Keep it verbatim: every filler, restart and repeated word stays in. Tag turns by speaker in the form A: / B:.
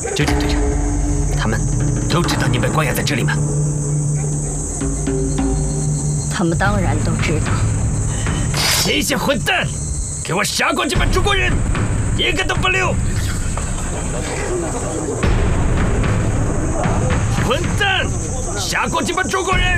A: 队长，队长，他们都知道你被关押在这里吗？
B: 他们当然都知道。
A: 这些混蛋，给我杀光这帮中国人，一个都不留！混蛋，杀光这帮中国人！